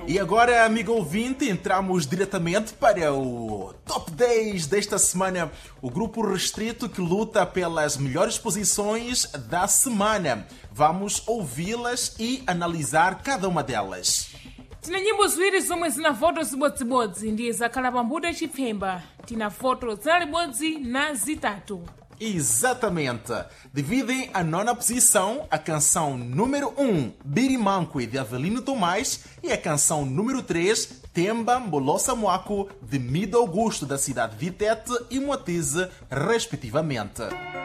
E agora, amigo ouvinte, entramos diretamente para o Top 10 desta semana. O grupo restrito que luta pelas melhores posições da semana. Vamos ouvi-las e analisar cada uma delas. Tina nyimbo ziwiri zomwe zina foto zibodzibodzi ndi zakhala pambuto chipfemba. Tina foto zina libodzi na zitatu. Exatamente. Dividem a nona posição a canção número 1, Birimanque, de Avelino Tomás, e a canção número 3, Temba Mbolosa Moaco, de Mido Augusto, da cidade de Vitete e Moatize, respectivamente.